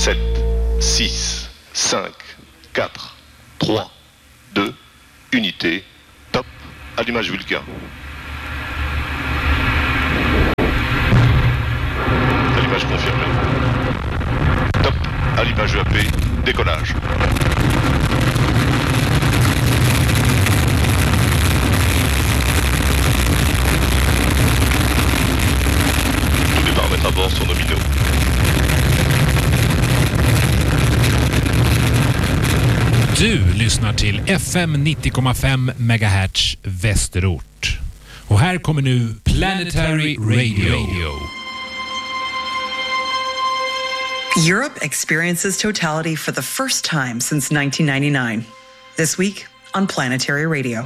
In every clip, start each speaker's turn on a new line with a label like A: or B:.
A: 7, 6, 5, 4, 3, 2, unité, top, allumage Vulcain. Allumage confirmé. Top, allumage EAP, décollage. Tous les paramètres à bord sont nominaux.
B: Du lyssnar till FM 90,5 MHz Västerort. Och här kommer nu Planetary Radio.
C: Europe experiences totality for the first time since 1999. This week on Planetary Radio.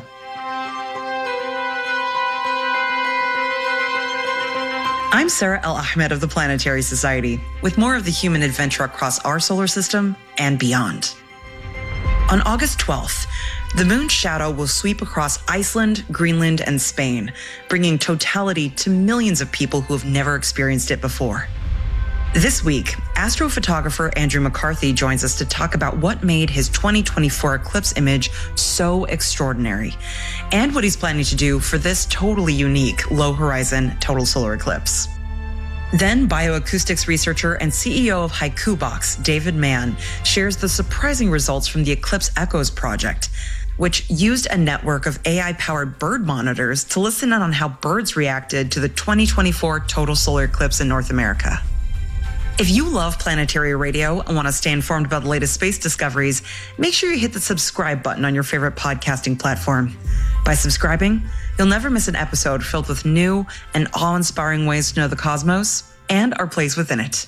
C: I'm Sarah El-Ahmed of the Planetary Society, with more of the human adventure across our solar system and beyond. On August 12th, the moon's shadow will sweep across Iceland, Greenland, and Spain, bringing totality to millions of people who have never experienced it before. This week, astrophotographer Andrew McCarthy joins us to talk about what made his 2024 eclipse image so extraordinary, and what he's planning to do for this totally unique low-horizon total solar eclipse. Then, bioacoustics researcher and CEO of Haiku-Box, David Mann, shares the surprising results from the Eclipse Echoes project, which used a network of AI-powered bird monitors to listen in on how birds reacted to the 2024 total solar eclipse in North America. If you love Planetary Radio and want to stay informed about the latest space discoveries, make sure you hit the subscribe button on your favorite podcasting platform. By subscribing, you'll never miss an episode filled with new and awe-inspiring ways to know the cosmos and our place within it.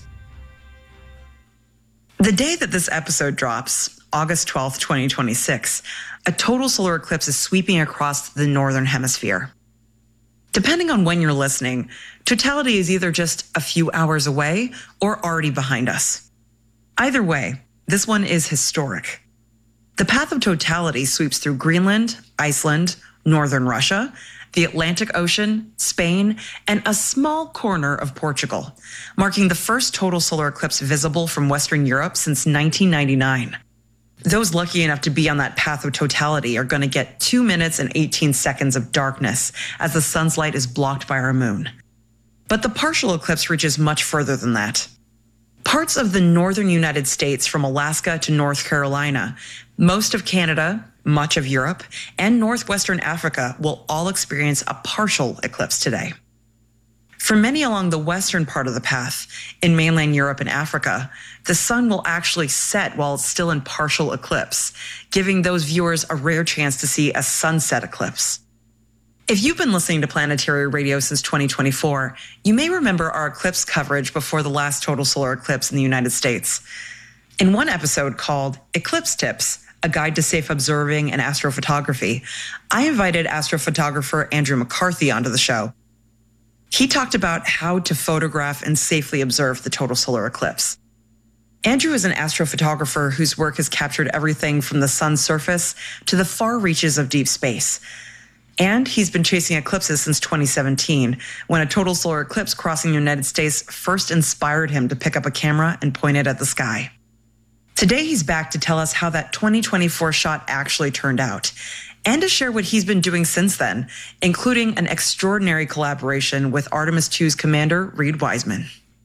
C: The day that this episode drops, August 12th, 2026, a total solar eclipse is sweeping across the northern hemisphere. Depending on when you're listening, totality is either just a few hours away or already behind us. Either way, this one is historic. The path of totality sweeps through Greenland, Iceland, northern Russia, the Atlantic Ocean, Spain, and a small corner of Portugal, marking the first total solar eclipse visible from Western Europe since 1999. Those lucky enough to be on that path of totality are going to get 2 minutes and 18 seconds of darkness as the sun's light is blocked by our moon. But the partial eclipse reaches much further than that. Parts of the northern United States from Alaska to North Carolina, most of Canada, much of Europe, and northwestern Africa will all experience a partial eclipse today. For many along the western part of the path, in mainland Europe and Africa, the sun will actually set while it's still in partial eclipse, giving those viewers a rare chance to see a sunset eclipse. If you've been listening to Planetary Radio since 2024, you may remember our eclipse coverage before the last total solar eclipse in the United States. In one episode called Eclipse Tips, A Guide to Safe Observing and Astrophotography, I invited astrophotographer Andrew McCarthy onto the show. He talked about how to photograph and safely observe the total solar eclipse. Andrew is an astrophotographer whose work has captured everything from the sun's surface to the far reaches of deep space. And he's been chasing eclipses since 2017, when a total solar eclipse crossing the United States first inspired him to pick up a camera and point it at the sky. Today, he's back to tell us how that 2024 shot actually turned out, and to share what he's been doing since then, including an extraordinary collaboration with Artemis II's commander, Reid Wiseman.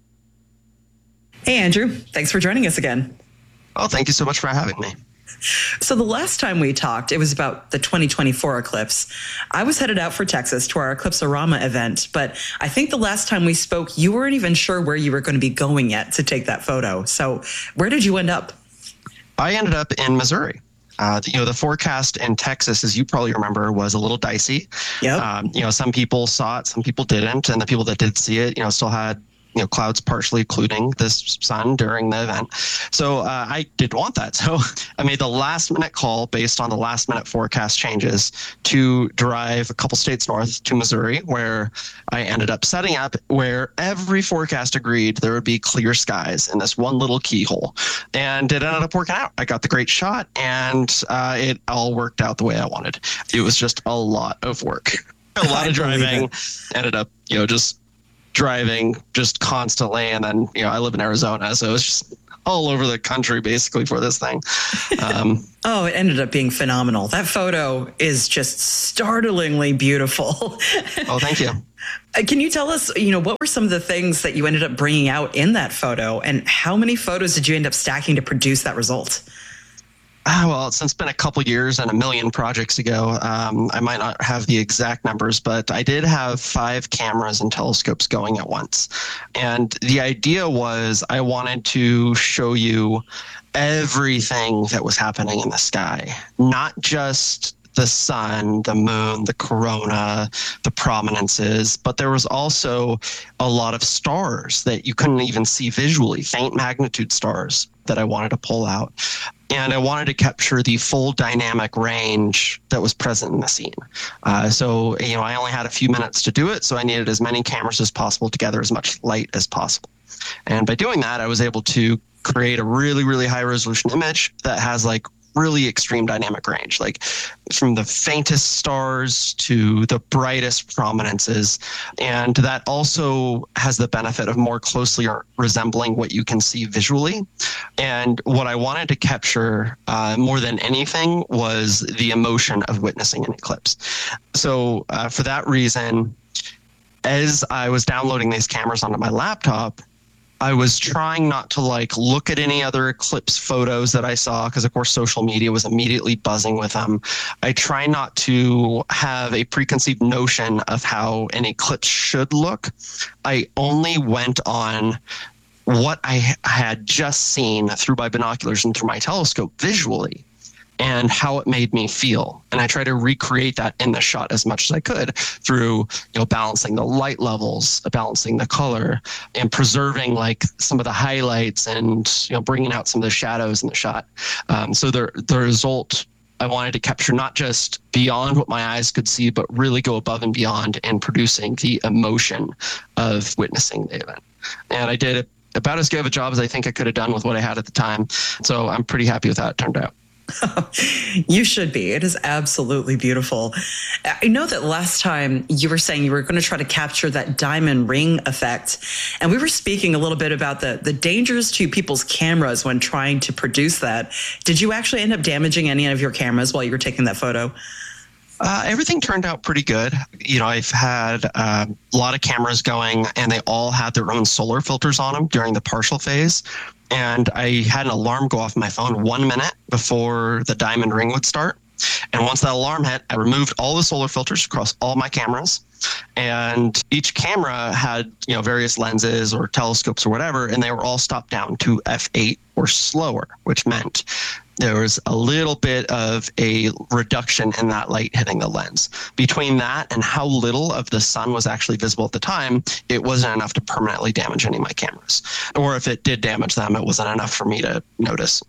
C: Hey, Andrew. Thanks for joining us again.
D: Oh, thank you so much for having me.
C: So the last time we talked, it was about the 2024 eclipse. I was headed out for Texas to our Eclipse-orama event, but I think the last time we spoke, you weren't even sure where you were going to be going yet to take that photo. So where did you end up?
D: I ended up in Missouri. The forecast in Texas, as you probably remember, was a little dicey.
C: Yep.
D: Some people saw it, some people didn't, and the people that did see it, still had clouds partially occluding this sun during the event. So I didn't want that. So I made the last minute call based on the last minute forecast changes to drive a couple states north to Missouri, where I ended up setting up where every forecast agreed there would be clear skies in this one little keyhole. And it ended up working out. I got the great shot, and it all worked out the way I wanted. It was just a lot of work. A lot of driving. Ended up, just driving just constantly. And then, I live in Arizona, so it's just all over the country basically for this thing.
C: Oh, it ended up being phenomenal. That photo is just startlingly beautiful.
D: Oh, thank you.
C: Can you tell us, what were some of the things that you ended up bringing out in that photo, and how many photos did you end up stacking to produce that result?
D: Well, since it's been a couple years and a million projects ago, I might not have the exact numbers, but I did have 5 cameras and telescopes going at once. And the idea was I wanted to show you everything that was happening in the sky, not just the sun, the moon, the corona, the prominences, but there was also a lot of stars that you couldn't even see visually, faint magnitude stars that I wanted to pull out. And I wanted to capture the full dynamic range that was present in the scene. So I only had a few minutes to do it, so I needed as many cameras as possible to gather as much light as possible. And by doing that, I was able to create a really, really high resolution image that has really extreme dynamic range, like from the faintest stars to the brightest prominences. And that also has the benefit of more closely resembling what you can see visually. And what I wanted to capture more than anything was the emotion of witnessing an eclipse. So for that reason, as I was downloading these cameras onto my laptop, I was trying not to look at any other eclipse photos that I saw, because of course social media was immediately buzzing with them. I try not to have a preconceived notion of how an eclipse should look. I only went on what I had just seen through my binoculars and through my telescope visually, and how it made me feel. And I try to recreate that in the shot as much as I could through, balancing the light levels, balancing the color, and preserving some of the highlights and, bringing out some of the shadows in the shot. So the result I wanted to capture not just beyond what my eyes could see, but really go above and beyond in producing the emotion of witnessing the event. And I did about as good of a job as I think I could have done with what I had at the time. So I'm pretty happy with how it turned out.
C: You should be. It is absolutely beautiful. I know that last time you were saying you were going to try to capture that diamond ring effect. And we were speaking a little bit about the dangers to people's cameras when trying to produce that. Did you actually end up damaging any of your cameras while you were taking that photo?
D: Everything turned out pretty good. I've had a lot of cameras going, and they all had their own solar filters on them during the partial phase. And I had an alarm go off my phone 1 minute before the diamond ring would start. And once that alarm hit, I removed all the solar filters across all my cameras. And each camera had, various lenses or telescopes or whatever, and they were all stopped down to f8 or slower, which meant there was a little bit of a reduction in that light hitting the lens. Between that and how little of the sun was actually visible at the time, it wasn't enough to permanently damage any of my cameras. Or if it did damage them, it wasn't enough for me to notice.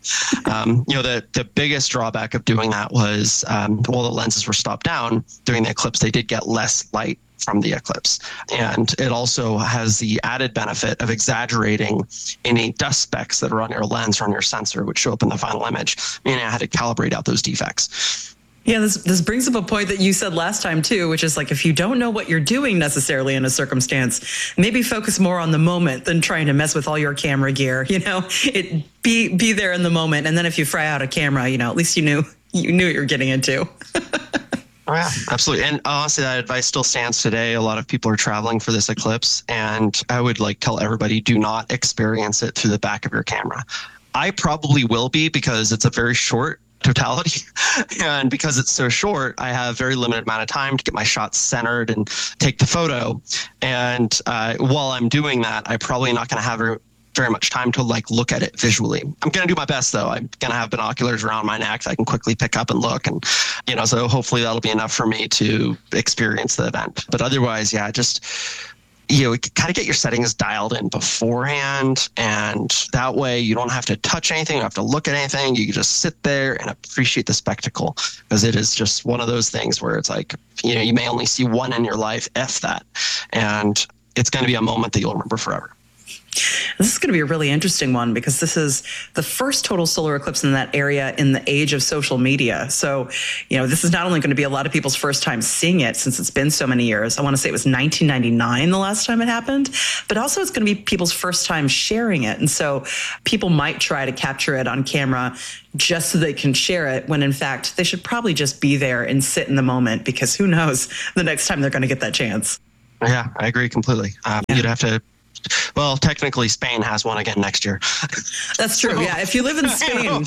D: The biggest drawback of doing that was while the lenses were stopped down during the eclipse, they did get less light from the eclipse. And it also has the added benefit of exaggerating any dust specks that are on your lens or on your sensor, which show up in the final image, meaning I had to calibrate out those defects.
C: Yeah, this brings up a point that you said last time too, which is if you don't know what you're doing necessarily in a circumstance, maybe focus more on the moment than trying to mess with all your camera gear. Be there in the moment, and then if you fry out a camera, at least you knew what you're getting into.
D: Oh, yeah, absolutely. And honestly, that advice still stands today. A lot of people are traveling for this eclipse, and I would tell everybody, do not experience it through the back of your camera. I probably will be, because it's a very short totality. And because it's so short, I have very limited amount of time to get my shots centered and take the photo. And while I'm doing that, I'm probably not going to have very much time to look at it visually. I'm going to do my best though. I'm going to have binoculars around my neck so I can quickly pick up and look, and so hopefully that'll be enough for me to experience the event. But otherwise, yeah, just kind of get your settings dialed in beforehand, and that way you don't have to touch anything, you don't have to look at anything. You can just sit there and appreciate the spectacle, because it is just one of those things where it's you may only see one in your life, if that, and it's going to be a moment that you'll remember forever.
C: This is going to be a really interesting one because this is the first total solar eclipse in that area in the age of social media. So, this is not only going to be a lot of people's first time seeing it since it's been so many years. I want to say it was 1999 the last time it happened, but also it's going to be people's first time sharing it. And so people might try to capture it on camera just so they can share it when in fact they should probably just be there and sit in the moment, because who knows the next time they're going to get that chance.
D: Yeah, I agree completely. You'd have to. Well, technically, Spain has one again next year.
C: That's true. Yeah, if you live in Spain.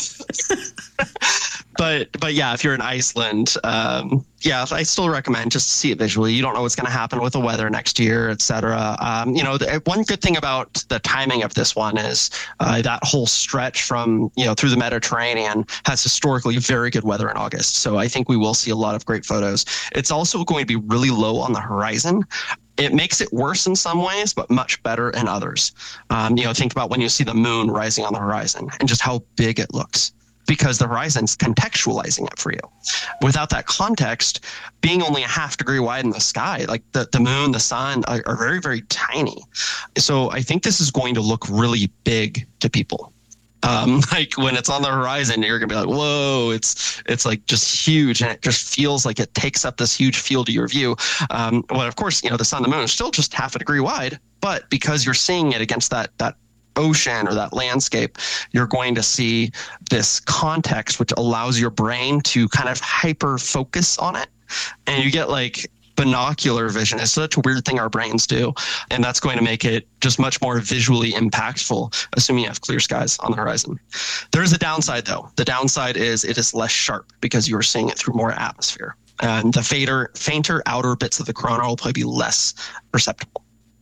D: But yeah, if you're in Iceland, I still recommend just to see it visually. You don't know what's going to happen with the weather next year, et cetera. One good thing about the timing of this one is that whole stretch from through the Mediterranean has historically very good weather in August. So I think we will see a lot of great photos. It's also going to be really low on the horizon. It makes it worse in some ways, but much better in others. Think about when you see the moon rising on the horizon and just how big it looks, because the horizon's contextualizing it for you. Without that context, being only a half degree wide in the sky, like the moon, the sun are very, very tiny. So I think this is going to look really big to people. Like when it's on the horizon, you're gonna be like, whoa, it's like just huge, and it just feels like it takes up this huge field of your view. Well, of course, the sun and the moon is still just half a degree wide, but because you're seeing it against that ocean or that landscape, you're going to see this context, which allows your brain to kind of hyper focus on it, and you get like binocular vision. It's such a weird thing our brains do, and that's going to make it just much more visually impactful, assuming you have clear skies on the horizon. There is a downside, though. The downside is it is less sharp because you are seeing it through more atmosphere, and the fainter outer bits of the corona will probably be less perceptible.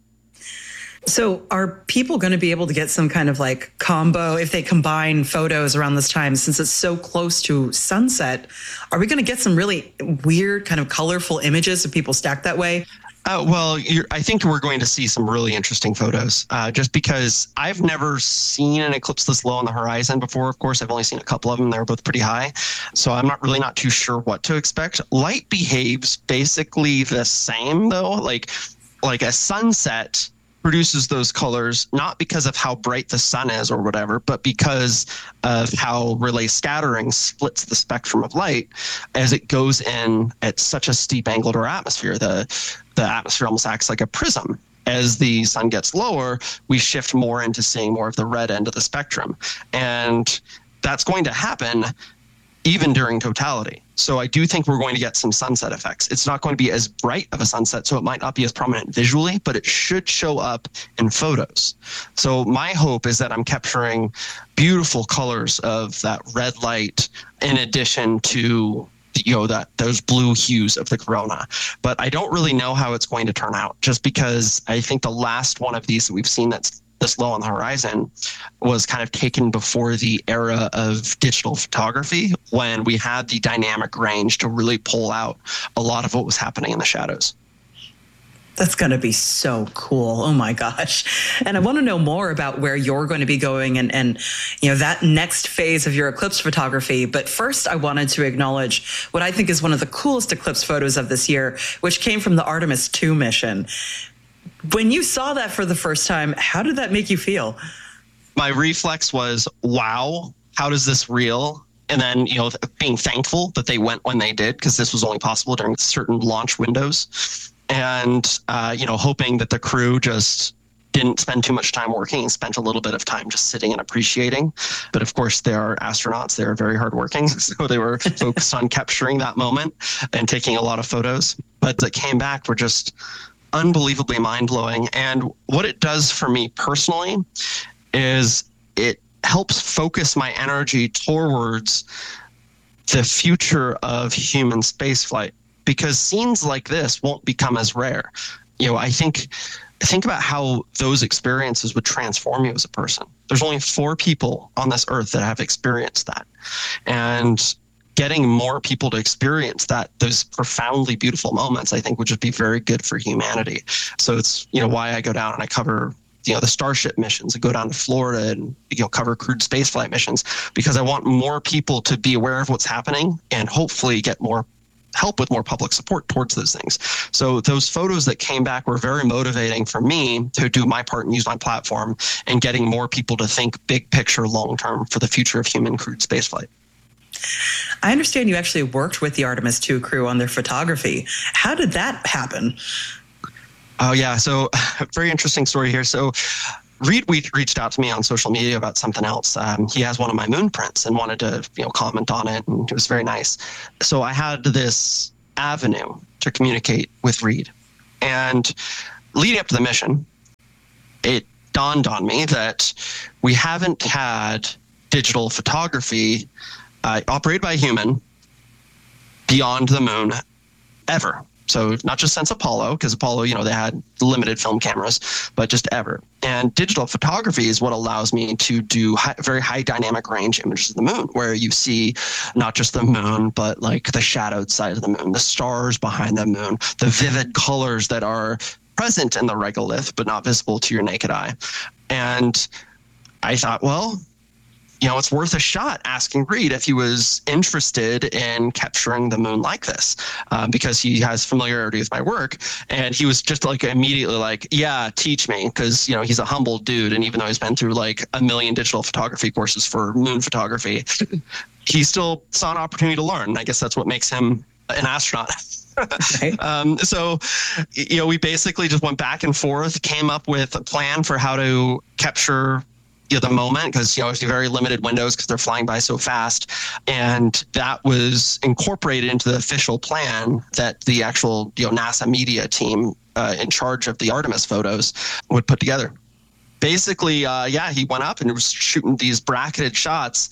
C: So are people going to be able to get some kind of like combo if they combine photos around this time, since it's so close to sunset? Are we going to get some really weird kind of colorful images of people stacked that way?
D: I think we're going to see some really interesting photos, just because I've never seen an eclipse this low on the horizon before. Of course, I've only seen a couple of them. They're both pretty high. So I'm not too sure what to expect. Light behaves basically the same, though. Like a sunset produces those colors, not because of how bright the sun is or whatever, but because of how relay scattering splits the spectrum of light as it goes in at such a steep angle to our atmosphere. The atmosphere almost acts like a prism. As the sun gets lower, we shift more into seeing more of the red end of the spectrum. And that's going to happen even during totality. So I do think we're going to get some sunset effects. It's not going to be as bright of a sunset, so it might not be as prominent visually, but it should show up in photos. So my hope is that I'm capturing beautiful colors of that red light in addition to those blue hues of the corona. But I don't really know how it's going to turn out, just because I think the last one of these that we've seen that's this low on the horizon was kind of taken before the era of digital photography, when we had the dynamic range to really pull out a lot of what was happening in the shadows.
C: That's going to be so cool. Oh my gosh. And I want to know more about where you're going to be going and that next phase of your eclipse photography. But first, I wanted to acknowledge what I think is one of the coolest eclipse photos of this year, which came from the Artemis 2 mission. When you saw that for the first time, how did that make you feel?
D: My reflex was, wow, how does this reel? And then, being thankful that they went when they did, because this was only possible during certain launch windows. And, hoping that the crew just didn't spend too much time working and spent a little bit of time just sitting and appreciating. But of course, they are astronauts. They are very hardworking. So they were focused on capturing that moment and taking a lot of photos. But that came back were just unbelievably mind-blowing. And what it does for me personally is it helps focus my energy towards the future of human spaceflight, because scenes like this won't become as rare. I think about how those experiences would transform you as a person. There's only 4 people on this earth that have experienced that. And getting more people to experience those profoundly beautiful moments, I think would just be very good for humanity. So it's, why I go down and I cover, the Starship missions. I go down to Florida and, cover crewed spaceflight missions, because I want more people to be aware of what's happening and hopefully get more help with more public support towards those things. So those photos that came back were very motivating for me to do my part and use my platform in getting more people to think big picture long term for the future of human crewed spaceflight.
C: I understand you actually worked with the Artemis II crew on their photography. How did that happen?
D: Oh, yeah. So very interesting story here. So Reed reached out to me on social media about something else. He has one of my moon prints and wanted to, comment on it, and it was very nice. So I had this avenue to communicate with Reed. And leading up to the mission, it dawned on me that we haven't had digital photography operated by a human beyond the moon ever. So not just since Apollo, because Apollo, they had limited film cameras, but just ever. And digital photography is what allows me to do very high dynamic range images of the moon, where you see not just the moon, but like the shadowed side of the moon, the stars behind the moon, the vivid colors that are present in the regolith, but not visible to your naked eye. And I thought, well, it's worth a shot asking Reed if he was interested in capturing the moon like this, because he has familiarity with my work. And he was just immediately like, yeah, teach me. Because, he's a humble dude. And even though he's been through 1 million digital photography courses for moon photography, he still saw an opportunity to learn. I guess that's what makes him an astronaut. Okay. So, we basically just went back and forth, came up with a plan for how to capture the moment, because it's very limited windows because they're flying by so fast, and that was incorporated into the official plan that the actual NASA media team in charge of the Artemis photos would put together. Basically, he went up and was shooting these bracketed shots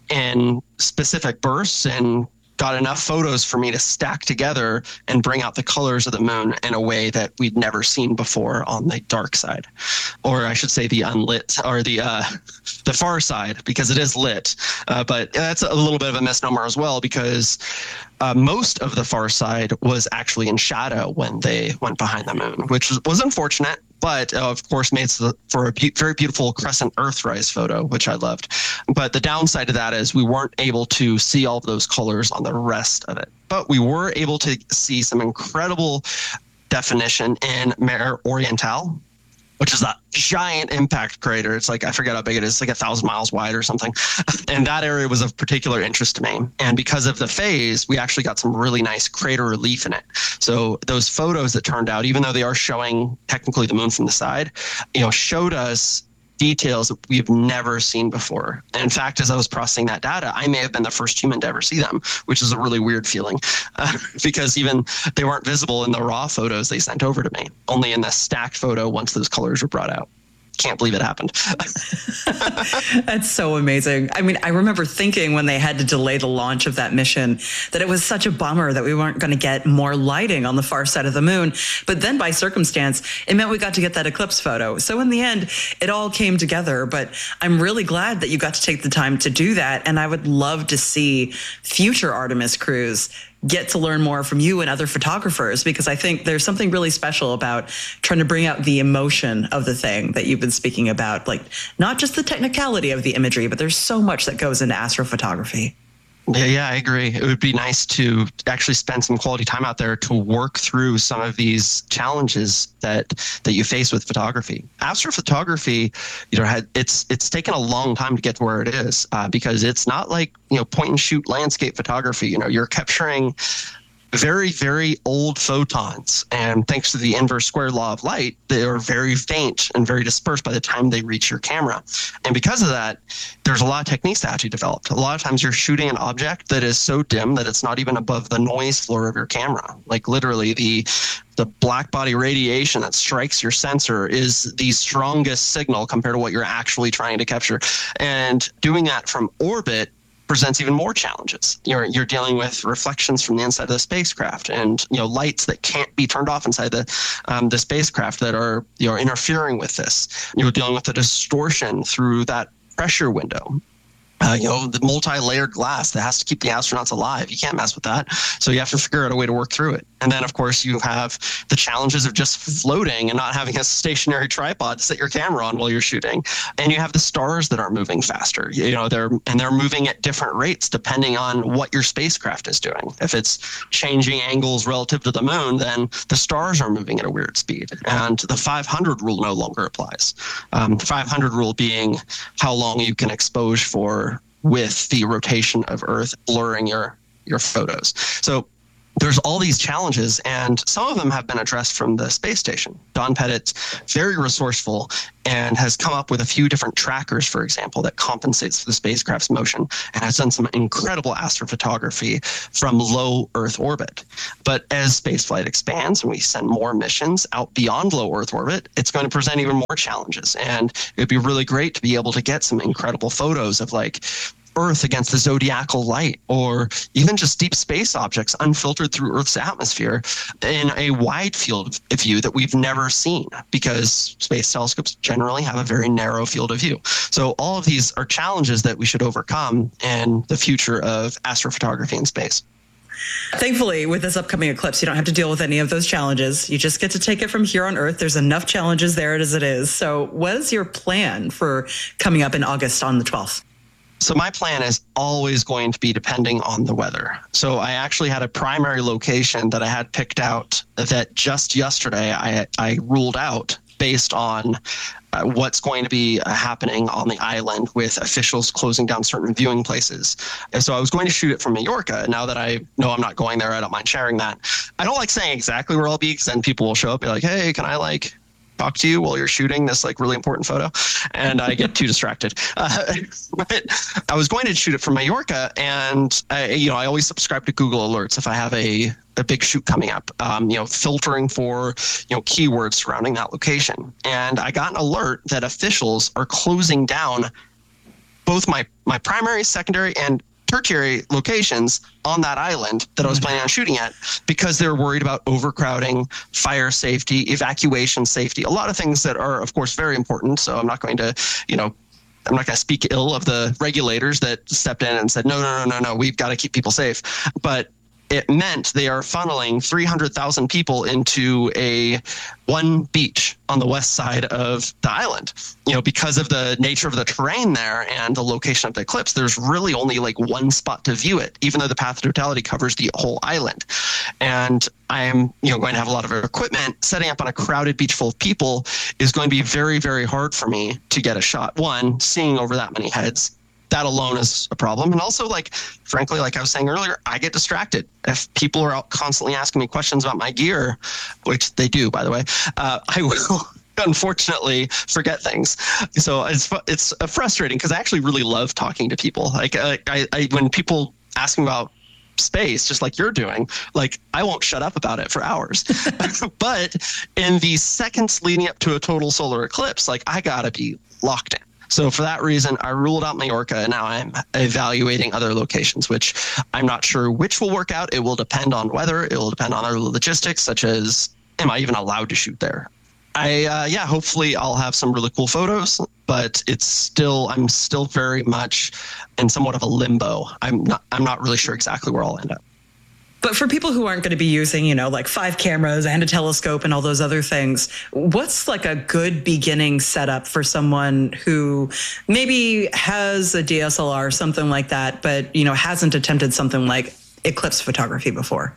D: in specific bursts and got enough photos for me to stack together and bring out the colors of the moon in a way that we'd never seen before on the dark side, or I should say the unlit, or the far side, because it is lit. But that's a little bit of a misnomer as well, because most of the far side was actually in shadow when they went behind the moon, which was unfortunate, but of course made for a very beautiful crescent Earthrise photo, which I loved. But the downside of that is we weren't able to see all of those colors on the rest of it. But we were able to see some incredible definition in Mare Orientale, which is a giant impact crater. It's I forget how big it is. It's 1,000 miles wide or something. And that area was of particular interest to me. And because of the phase, we actually got some really nice crater relief in it. So those photos that turned out, even though they are showing technically the moon from the side, showed us details that we've never seen before. And in fact, as I was processing that data, I may have been the first human to ever see them, which is a really weird feeling, because even they weren't visible in the raw photos they sent over to me, only in the stacked photo once those colors were brought out. Can't believe it happened.
C: That's so amazing. I mean, I remember thinking when they had to delay the launch of that mission that it was such a bummer that we weren't going to get more lighting on the far side of the moon. But then by circumstance, it meant we got to get that eclipse photo. So in the end, it all came together. But I'm really glad that you got to take the time to do that. And I would love to see future Artemis crews get to learn more from you and other photographers, because I think there's something really special about trying to bring out the emotion of the thing that you've been speaking about, not just the technicality of the imagery, but there's so much that goes into astrophotography.
D: Yeah, I agree. It would be nice to actually spend some quality time out there to work through some of these challenges that you face with photography. Astrophotography, it's taken a long time to get to where it is, because it's not point and shoot landscape photography. You're capturing very, very old photons. And thanks to the inverse square law of light, they are very faint and very dispersed by the time they reach your camera. And because of that, there's a lot of techniques that have to be developed. A lot of times you're shooting an object that is so dim that it's not even above the noise floor of your camera. Literally the black body radiation that strikes your sensor is the strongest signal compared to what you're actually trying to capture. And doing that from orbit presents even more challenges. You're dealing with reflections from the inside of the spacecraft, and lights that can't be turned off inside the spacecraft that are interfering with this. You're dealing with the distortion through that pressure window. The multi-layered glass that has to keep the astronauts alive. You can't mess with that. So you have to figure out a way to work through it. And then, of course, you have the challenges of just floating and not having a stationary tripod to set your camera on while you're shooting. And you have the stars that are moving faster. They're moving at different rates depending on what your spacecraft is doing. If it's changing angles relative to the moon, then the stars are moving at a weird speed. And the 500 rule no longer applies. The 500 rule being how long you can expose for with the rotation of Earth blurring your photos. So there's all these challenges, and some of them have been addressed from the space station. Don Pettit's very resourceful and has come up with a few different trackers, for example, that compensates for the spacecraft's motion, and has done some incredible astrophotography from low Earth orbit. But as spaceflight expands and we send more missions out beyond low Earth orbit, it's going to present even more challenges. And it'd be really great to be able to get some incredible photos of Earth against the zodiacal light, or even just deep space objects unfiltered through Earth's atmosphere in a wide field of view that we've never seen, because space telescopes generally have a very narrow field of view. So all of these are challenges that we should overcome in the future of astrophotography in space.
C: Thankfully, with this upcoming eclipse, you don't have to deal with any of those challenges. You just get to take it from here on Earth. There's enough challenges there as it is. So what is your plan for coming up in August on the 12th?
D: So my plan is always going to be depending on the weather. So I actually had a primary location that I had picked out that just yesterday I ruled out based on what's going to be happening on the island with officials closing down certain viewing places. And so I was going to shoot it from Majorca. Now that I know I'm not going there, I don't mind sharing that. I don't like saying exactly where I'll be, because then people will show up and be like, hey, can I talk to you while you're shooting this really important photo, and I get too distracted. But I was going to shoot it from Majorca, and I always subscribe to Google Alerts if I have a big shoot coming up, filtering for keywords surrounding that location. And I got an alert that officials are closing down both my primary, secondary, and tertiary locations on that island that I was planning on shooting at, because they're worried about overcrowding, fire safety, evacuation safety, a lot of things that are, of course, very important. So I'm not going to, I'm not going to speak ill of the regulators that stepped in and said, no, we've got to keep people safe. But it meant they are funneling 300,000 people into one beach on the west side of the island. Because of the nature of the terrain there and the location of the eclipse, there's really only one spot to view it, even though the path of totality covers the whole island. And I'm going to have a lot of equipment. Setting up on a crowded beach full of people is going to be very, very hard for me to get a shot. One, seeing over that many heads, that alone is a problem. And also, frankly, like I was saying earlier, I get distracted. If people are out constantly asking me questions about my gear, which they do, by the way, I will unfortunately forget things. So it's frustrating, because I actually really love talking to people. When people ask me about space, just like you're doing, I won't shut up about it for hours. But in the seconds leading up to a total solar eclipse, I gotta be locked in. So for that reason, I ruled out Majorca, and now I'm evaluating other locations, which I'm not sure which will work out. It will depend on weather. It will depend on other logistics, such as, am I even allowed to shoot there? Hopefully I'll have some really cool photos, but I'm still very much in somewhat of a limbo. I'm not really sure exactly where I'll end up.
C: But for people who aren't going to be using, 5 cameras and a telescope and all those other things, what's a good beginning setup for someone who maybe has a DSLR or something like that, but, hasn't attempted something like eclipse photography before?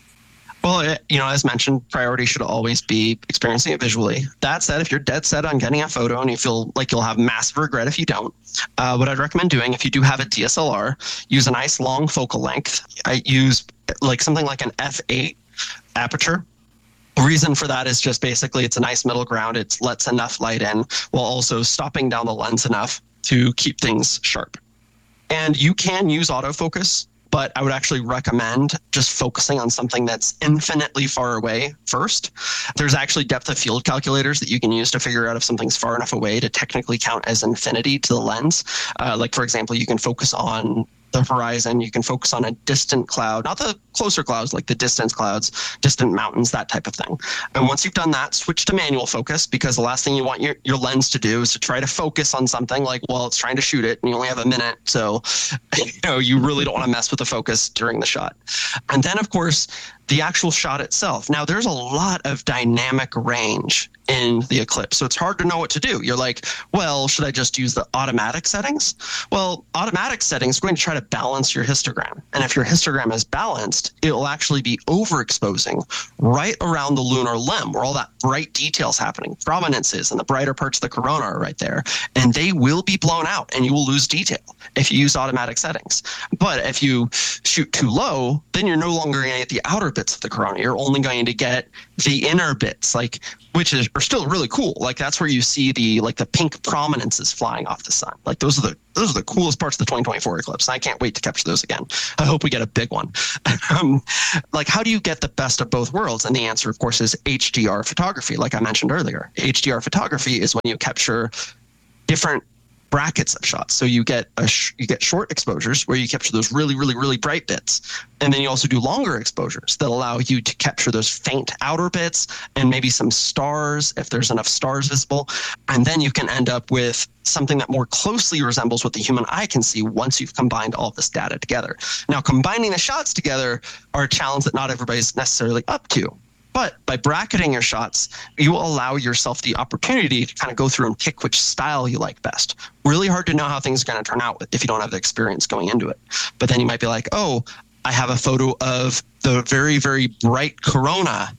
D: Well, as mentioned, priority should always be experiencing it visually. That said, if you're dead set on getting a photo and you feel like you'll have massive regret if you don't, what I'd recommend doing, if you do have a DSLR, use a nice long focal length. I use something like an f8 aperture. The reason for that is just basically it's a nice middle ground. It lets enough light in while also stopping down the lens enough to keep things sharp. And you can use autofocus, but I would actually recommend just focusing on something that's infinitely far away first. There's actually depth of field calculators that you can use to figure out if something's far enough away to technically count as infinity to the lens. For example, you can focus on the horizon. You can focus on a distant cloud, not the closer clouds, like the distance clouds, distant mountains, that type of thing. And once you've done that, switch to manual focus, because the last thing you want your lens to do is to try to focus on something like, well, it's trying to shoot it and you only have a minute. So, you really don't want to mess with the focus during the shot. And then, of course, the actual shot itself. Now, there's a lot of dynamic range in the Eclipse, so it's hard to know what to do. You're like, well, should I just use the automatic settings? Well, automatic settings is going to try to balance your histogram. And if your histogram is balanced, it will actually be overexposing right around the lunar limb where all that bright detail's happening. Prominences and the brighter parts of the corona are right there. And they will be blown out and you will lose detail if you use automatic settings. But if you shoot too low, then you're no longer going to get the outer bits of the corona. You're only going to get the inner bits, which are still really cool. Like that's where you see the pink prominences flying off the sun. Like those are the coolest parts of the 2024 eclipse. I can't wait to capture those again. I hope we get a big one. How do you get the best of both worlds? And the answer, of course, is HDR photography. Like I mentioned earlier, HDR photography is when you capture different brackets of shots. So you get short exposures where you capture those really, really, really bright bits. And then you also do longer exposures that allow you to capture those faint outer bits and maybe some stars if there's enough stars visible. And then you can end up with something that more closely resembles what the human eye can see once you've combined all of this data together. Now, combining the shots together are a challenge that not everybody's necessarily up to. But by bracketing your shots, you will allow yourself the opportunity to kind of go through and pick which style you like best. Really hard to know how things are going to turn out if you don't have the experience going into it. But then you might be like, oh, I have a photo of the very, very bright corona,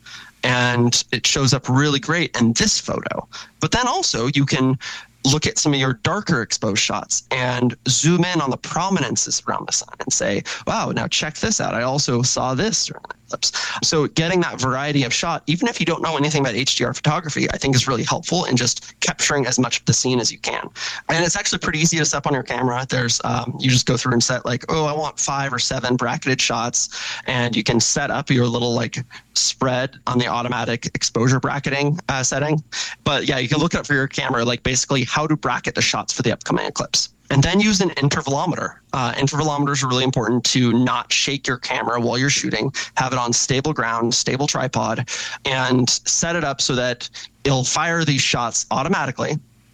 D: and it shows up really great in this photo. But then also you can look at some of your darker exposed shots and zoom in on the prominences around the sun and say, wow, now check this out. I also saw this during the eclipse. So getting that variety of shot, even if you don't know anything about HDR photography, I think is really helpful in just capturing as much of the scene as you can. And it's actually pretty easy to set up on your camera. There's, you just go through and set I want 5 or 7 bracketed shots, and you can set up your little spread on the automatic exposure bracketing setting. But yeah, you can look up for your camera, basically how to bracket the shots for the upcoming eclipse. And then use an intervalometer. Intervalometers are really important to not shake your camera while you're shooting. Have it on stable ground, stable tripod, and set it up so that it'll fire these shots automatically.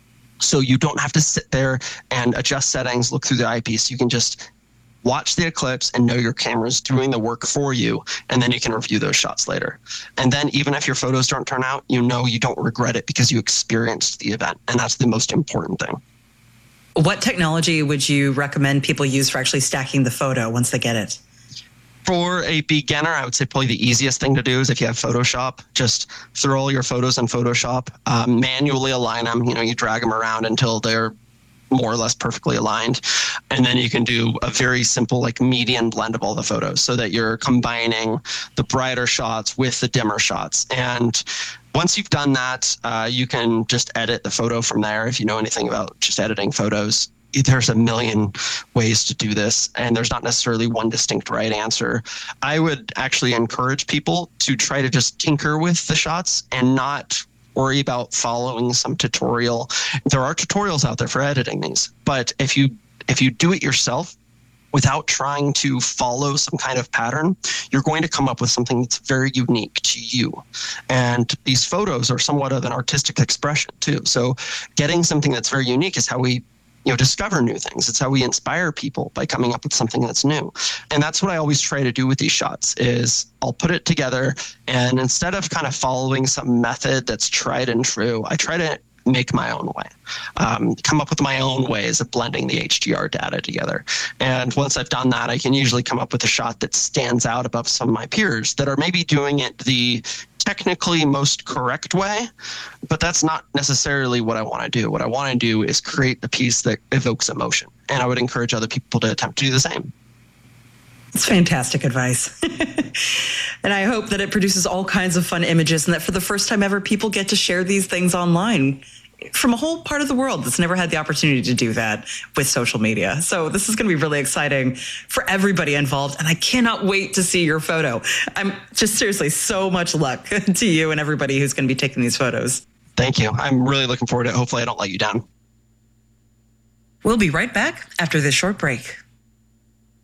D: So you don't have to sit there and adjust settings, look through the eyepiece. You can just watch the eclipse and know your camera's doing the work for you, and then you can review those shots later. And then even if your photos don't turn out, you don't regret it because you experienced the event, and that's the most important thing.
C: What technology would you recommend people use for actually stacking the photo once they get it?
D: For a beginner, I would say probably the easiest thing to do is if you have Photoshop, just throw all your photos in Photoshop, manually align them. You drag them around until they're more or less perfectly aligned. And then you can do a very simple median blend of all the photos so that you're combining the brighter shots with the dimmer shots. And once you've done that, you can just edit the photo from there. If you know anything about just editing photos, there's a million ways to do this, and there's not necessarily one distinct right answer. I would actually encourage people to try to just tinker with the shots and not worry about following some tutorial. There are tutorials out there for editing these, but if you do it yourself without trying to follow some kind of pattern, you're going to come up with something that's very unique to you. And these photos are somewhat of an artistic expression too. So getting something that's very unique is how we discover new things. It's how we inspire people, by coming up with something that's new. And that's what I always try to do with these shots is I'll put it together, and instead of kind of following some method that's tried and true, I try to make my own way, come up with my own ways of blending the HDR data together. And once I've done that, I can usually come up with a shot that stands out above some of my peers that are maybe doing it the technically most correct way, but that's not necessarily what I want to do. What I want to do is create a piece that evokes emotion, and I would encourage other people to attempt to do the same.
C: It's fantastic advice. And I hope that it produces all kinds of fun images, and that for the first time ever, people get to share these things online from a whole part of the world that's never had the opportunity to do that with social media. So this is going to be really exciting for everybody involved, and I cannot wait to see your photo. I'm just seriously, so much luck to you and everybody who's going to be taking these photos.
D: Thank you. I'm really looking forward to it. Hopefully I don't let you down.
C: We'll be right back after this short break.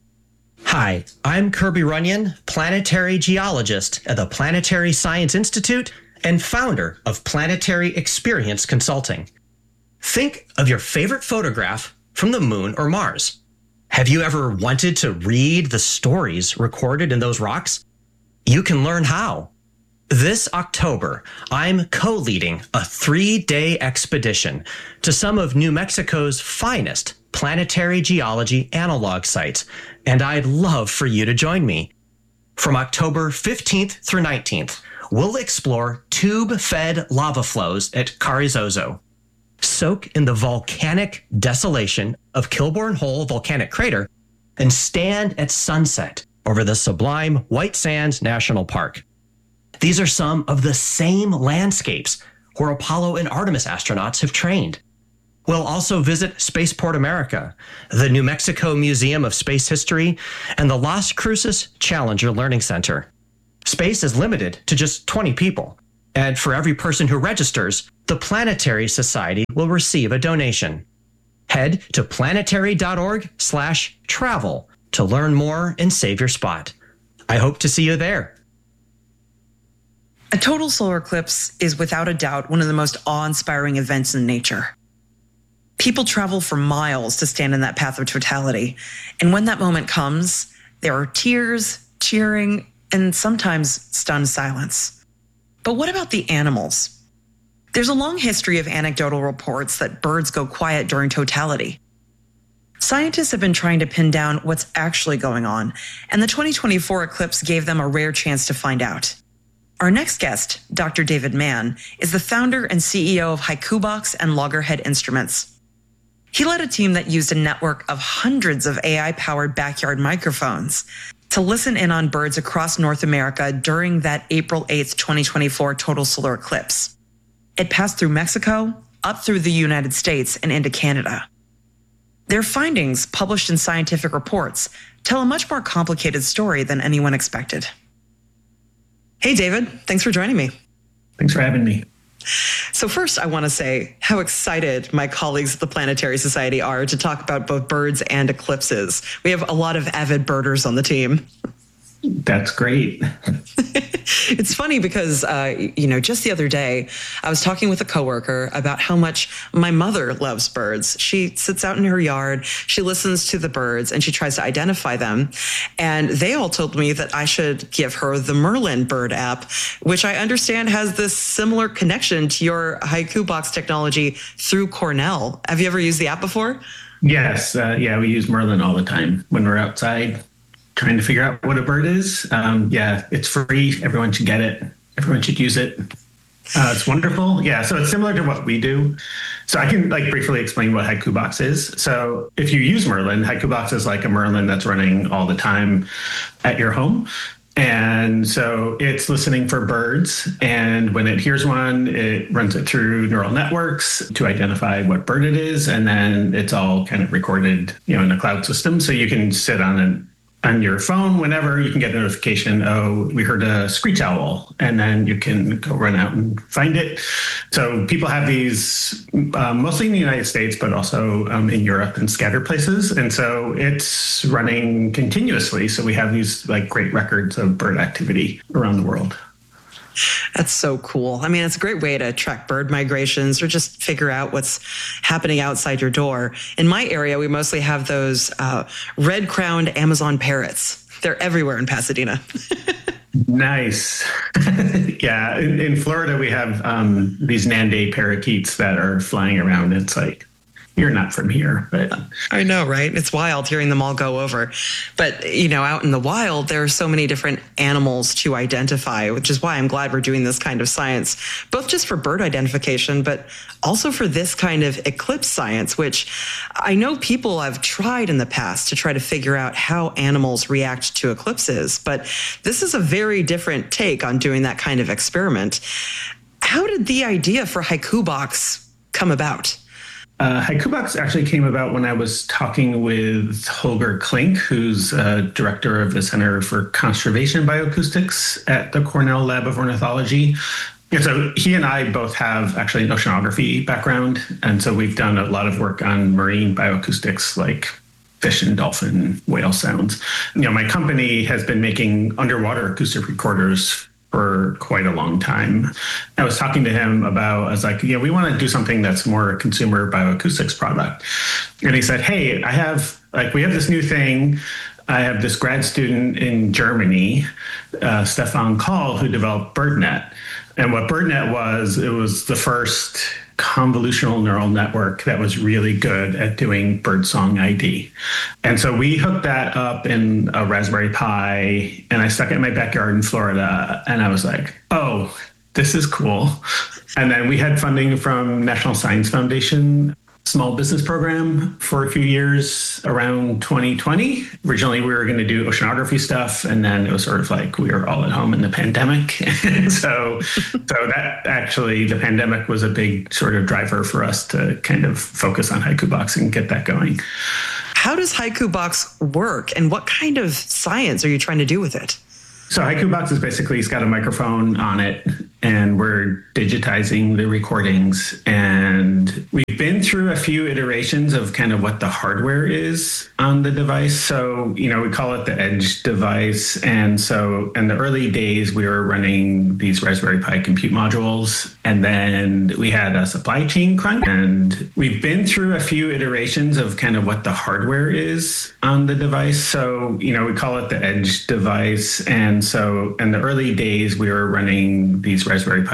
E: Hi, I'm Kirby Runyon, planetary geologist at the Planetary Science Institute and founder of Planetary Experience Consulting. Think of your favorite photograph from the moon or Mars. Have you ever wanted to read the stories recorded in those rocks? You can learn how. This October, I'm co-leading a 3-day expedition to some of New Mexico's finest planetary geology analog sites, and I'd love for you to join me. From October 15th through 19th, we'll explore tube-fed lava flows at Carrizozo, soak in the volcanic desolation of Kilbourne Hole Volcanic Crater, and stand at sunset over the sublime White Sands National Park. These are some of the same landscapes where Apollo and Artemis astronauts have trained. We'll also visit Spaceport America, the New Mexico Museum of Space History, and the Las Cruces Challenger Learning Center. Space is limited to just 20 people, and for every person who registers, the Planetary Society will receive a donation. Head to planetary.org/travel to learn more and save your spot. I hope to see you there.
C: A total solar eclipse is without a doubt one of the most awe-inspiring events in nature. People travel for miles to stand in that path of totality, and when that moment comes, there are tears, cheering, and sometimes stunned silence. But what about the animals? There's a long history of anecdotal reports that birds go quiet during totality. Scientists have been trying to pin down what's actually going on, and the 2024 eclipse gave them a rare chance to find out. Our next guest, Dr. David Mann, is the founder and CEO of HaikuBox and Loggerhead Instruments. He led a team that used a network of hundreds of AI-powered backyard microphones to listen in on birds across North America during that April 8th, 2024 total solar eclipse. It passed through Mexico, up through the United States, and into Canada. Their findings, published in scientific reports, tell a much more complicated story than anyone expected. Hey, David, thanks for joining me.
F: Thanks for having me.
C: So first, I want to say how excited my colleagues at the Planetary Society are to talk about both birds and eclipses. We have a lot of avid birders on the team.
F: That's great.
C: It's funny because, just the other day, I was talking with a coworker about how much my mother loves birds. She sits out in her yard, she listens to the birds, and she tries to identify them. And they all told me that I should give her the Merlin bird app, which I understand has this similar connection to your HaikuBox technology through Cornell. Have you ever used the app before?
F: Yes. We use Merlin all the time when we're outside trying to figure out what a bird is. It's free. Everyone should get it. Everyone should use it. It's wonderful. Yeah, so it's similar to what we do. So I can briefly explain what HaikuBox is. So if you use Merlin, HaikuBox is like a Merlin that's running all the time at your home. And so it's listening for birds. And when it hears one, it runs it through neural networks to identify what bird it is. And then it's all kind of recorded, in a cloud system. So you can sit on your phone whenever you can get a notification, we heard a screech owl, and then you can go run out and find it. So people have these mostly in the United States, but also in Europe and scattered places. And so it's running continuously. So we have these great records of bird activity around the world.
C: That's so cool. I mean, it's a great way to track bird migrations or just figure out what's happening outside your door. In my area, we mostly have those red-crowned Amazon parrots. They're everywhere in Pasadena.
F: Nice. Yeah, in Florida, we have these Nande parakeets that are flying around. It's like, you're not from here, but
C: I know, right? It's wild hearing them all go over. But, out in the wild, there are so many different animals to identify, which is why I'm glad we're doing this kind of science, both just for bird identification, but also for this kind of eclipse science, which I know people have tried in the past to try to figure out how animals react to eclipses. But this is a very different take on doing that kind of experiment. How did the idea for HaikuBox come about?
F: HaikuBox actually came about when I was talking with Holger Klink, who's director of the Center for Conservation Bioacoustics at the Cornell Lab of Ornithology. And so he and I both have actually an oceanography background. And so we've done a lot of work on marine bioacoustics, fish and dolphin whale sounds. My company has been making underwater acoustic recorders for quite a long time. I was talking to him I was like, we want to do something that's more a consumer bioacoustics product. And he said, hey, we have this new thing. I have this grad student in Germany, Stefan Kahl, who developed BirdNet. And what BirdNet was, it was the first convolutional neural network that was really good at doing birdsong ID. And so we hooked that up in a Raspberry Pi, and I stuck it in my backyard in Florida. And I was like, oh, this is cool. And then we had funding from National Science Foundation small business program for a few years around 2020. Originally, we were going to do oceanography stuff, and then it was sort of like we were all at home in the pandemic. so that actually, the pandemic was a big sort of driver for us to kind of focus on Haiku Box and get that going.
C: How does Haiku Box work, and what kind of science are you trying to do with it?
F: So Haiku Box is basically, it's got a microphone on it, and we're digitizing the recordings. And we've been through a few iterations of kind of what the hardware is on the device. So, we call it the edge device. And so in the early days, we were running these Raspberry Pi compute modules, and then we had a supply chain crunch. And we've been through a few iterations of kind of what the hardware is on the device. So, we call it the edge device. And so in the early days, we were running these Raspberry Pi